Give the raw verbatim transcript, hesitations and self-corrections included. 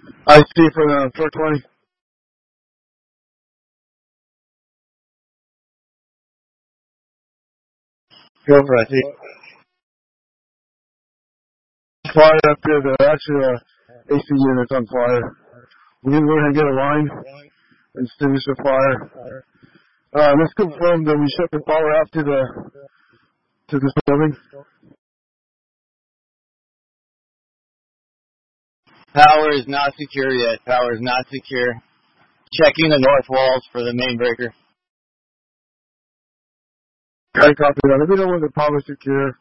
I see for the four twenty. Go for it, I see. Fire up here, the actually uh, A C unit's on fire. We need to go ahead and get a line and extinguish the fire. Uh, let's confirm that we shut the power out to the to this building. Power is not secure yet. Power is not secure. Checking the north walls for the main breaker. I copy that. Let me know when the power's secure.